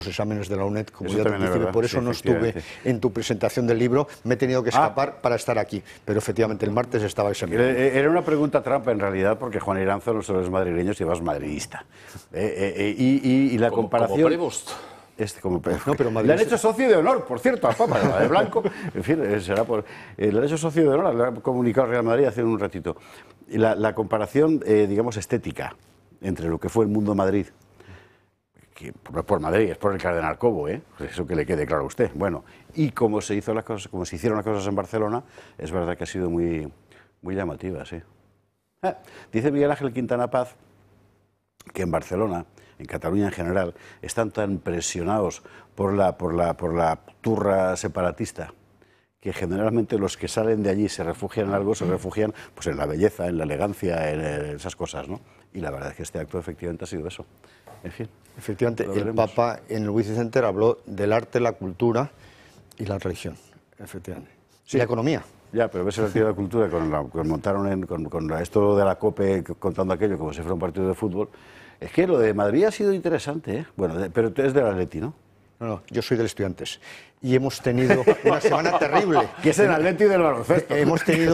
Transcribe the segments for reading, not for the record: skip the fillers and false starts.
exámenes de la UNED, como Eso ya te también es dije, verdad, por eso sí, no estuve en tu presentación del libro, me he tenido que escapar para estar aquí, pero efectivamente el martes estaba examinando. Era una pregunta trampa en realidad, porque Juan Iranzo no solo es madrileño, sino es madridista. Y la comparación... Como Prevost. No, pero le han hecho socio de honor, por cierto, al Papa, de blanco. En fin, será por... le han hecho socio de honor, le ha comunicado Real Madrid hace un ratito. Y la comparación, digamos, estética entre lo que fue el Mundo Madrid, que por Madrid, es por el Cardenal Cobo, eso que le quede claro a usted. Bueno, y cómo se hicieron las cosas en Barcelona, es verdad que ha sido muy, muy llamativa, sí. Dice Miguel Ángel Quintana Paz que en Barcelona, en Cataluña en general, están tan presionados por la turra separatista, que generalmente los que salen de allí se refugian en algo, se refugian pues en la belleza, en la elegancia, en esas cosas, ¿no? Y la verdad es que este acto efectivamente ha sido eso. En fin. Efectivamente, el Papa en el Witty Center habló del arte, la cultura y la religión, efectivamente. Sí. Y la economía. Ya, pero ves el partido de la cultura, con montaron con esto de la COPE, contando aquello como si fuera un partido de fútbol. Es que lo de Madrid ha sido interesante, ¿eh? Bueno, pero es del Atleti, ¿no? No, yo soy del Estudiantes. Y hemos tenido una semana terrible. Que es el Atleti del baloncesto. Hemos tenido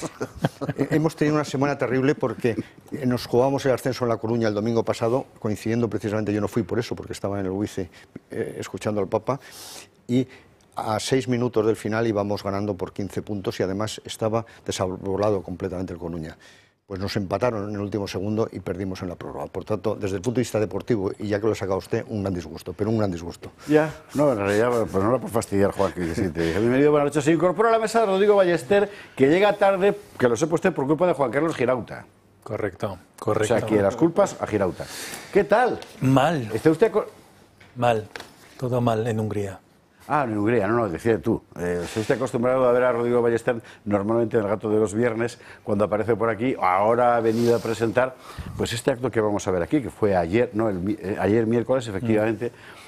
una semana terrible porque nos jugamos el ascenso en La Coruña el domingo pasado, coincidiendo precisamente, yo no fui por eso, porque estaba en el UICE escuchando al Papa, y a 6 minutos del final íbamos ganando por 15 puntos y además estaba desarbolado completamente el Coruña. Pues nos empataron en el último segundo y perdimos en la prórroga. Por tanto, desde el punto de vista deportivo, y ya que lo ha sacado usted, un gran disgusto, pero un gran disgusto. Ya, no, en realidad, pues no era por fastidiar, Juan, que sí te dije. Bienvenido, buenas noches. Se incorpora a la mesa Rodrigo Ballester, que llega tarde, que lo sepa usted, por culpa de Juan Carlos Girauta. Correcto. O sea, que las culpas a Girauta. ¿Qué tal? Mal. ¿Está usted...? Mal. Todo mal en Hungría. Ah, en Hungría, no, decía tú. ¿Está usted acostumbrado a ver a Rodrigo Ballester normalmente en el Gato de los Viernes, cuando aparece por aquí? Ahora ha venido a presentar pues este acto que vamos a ver aquí, que fue ayer, no, ayer miércoles, efectivamente,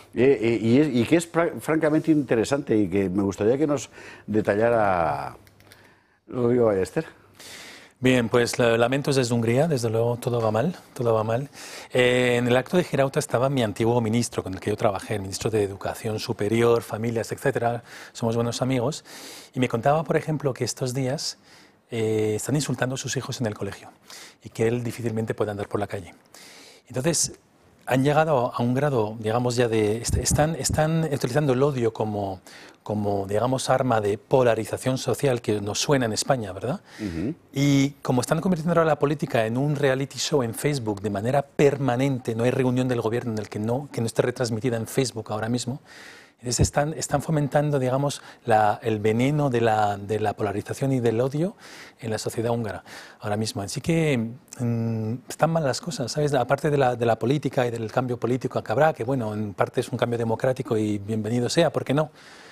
y que es francamente interesante y que me gustaría que nos detallara Rodrigo Ballester. Bien, pues lamentos desde Hungría, desde luego todo va mal, todo va mal. En el acto de Girauta estaba mi antiguo ministro con el que yo trabajé, el ministro de Educación Superior, Familias, etcétera. Somos buenos amigos. Y me contaba, por ejemplo, que estos días están insultando a sus hijos en el colegio y que él difícilmente puede andar por la calle. Entonces, han llegado a un grado, digamos, ya de... Están utilizando el odio como, digamos, arma de polarización social que nos suena en España, ¿verdad? Y como están convirtiendo ahora la política en un reality show en Facebook de manera permanente, no hay reunión del gobierno en el que no esté retransmitida en Facebook ahora mismo, entonces están fomentando, digamos, el veneno de la polarización y del odio en la sociedad húngara ahora mismo. Así que están mal las cosas, ¿sabes? Aparte de la política y del cambio político que habrá, que bueno, en parte es un cambio democrático y bienvenido sea, ¿por qué no?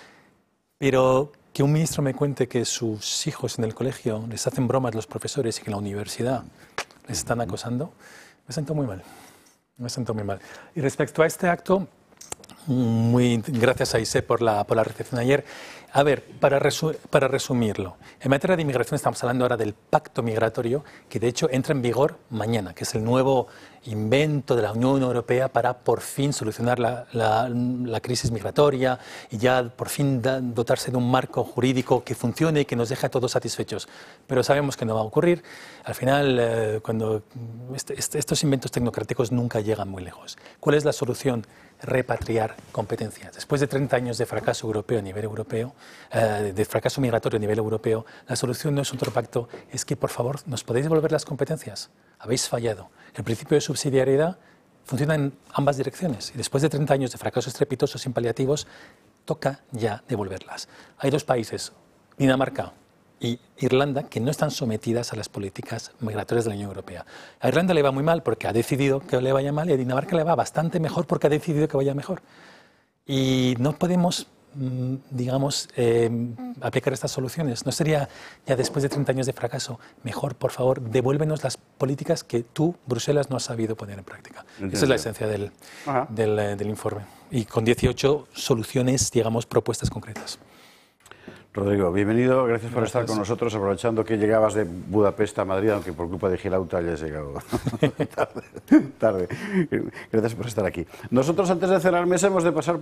Pero que un ministro me cuente que sus hijos en el colegio les hacen bromas los profesores y que en la universidad les están acosando, me siento muy mal. Me siento muy mal. Y respecto a este acto, muy gracias a Ise por la recepción ayer. A ver, para resumirlo, en materia de inmigración estamos hablando ahora del pacto migratorio, que de hecho entra en vigor mañana, que es el nuevo invento de la Unión Europea para por fin solucionar la crisis migratoria y ya por fin dotarse de un marco jurídico que funcione y que nos deje a todos satisfechos. Pero sabemos que no va a ocurrir. Al final, cuando estos inventos tecnocráticos nunca llegan muy lejos. ¿Cuál es la solución? Repatriar competencias. Después de 30 años de fracaso europeo a nivel europeo, de fracaso migratorio a nivel europeo, la solución no es otro pacto, es que por favor nos podéis devolver las competencias. Habéis fallado. El principio de subsidiariedad funciona en ambas direcciones y después de 30 años de fracaso estrepitoso sin paliativos, toca ya devolverlas. Hay dos países, Dinamarca y Irlanda, que no están sometidas a las políticas migratorias de la Unión Europea. A Irlanda le va muy mal porque ha decidido que le vaya mal y a Dinamarca le va bastante mejor porque ha decidido que vaya mejor. Y no podemos, digamos, aplicar estas soluciones. ¿No sería ya después de 30 años de fracaso mejor, por favor, devuélvenos las políticas que tú, Bruselas, no has sabido poner en práctica? Entendido. Esa es la esencia del informe. Y con 18 soluciones, digamos, propuestas concretas. Rodrigo, bienvenido, gracias por estar con nosotros, aprovechando que llegabas de Budapest a Madrid, aunque por culpa de Girauta hayas llegado tarde. Gracias por estar aquí. Nosotros, antes de cerrar mesa, hemos de pasar